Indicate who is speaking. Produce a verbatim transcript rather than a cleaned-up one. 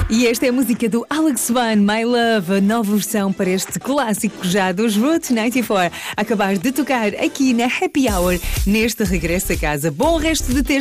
Speaker 1: E esta é a música do Alex One, My Love, a nova versão para este clássico já dos Route noventa e quatro. Acabar de tocar aqui na Happy Hour, neste regresso a casa. Bom resto de terça.